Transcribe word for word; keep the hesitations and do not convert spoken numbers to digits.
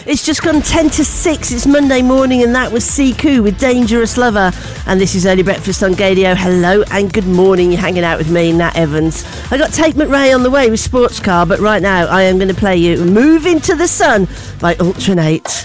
It's just gone ten to six. It's Monday morning, and that was Siku with Dangerous Lover. And this is Early Breakfast on Gadio. Hello and good morning. You're hanging out with me, Nat Evans. I got Tate McRae on the way with Sports Car, but right now I am going to play you Move Into the Sun by Alternate.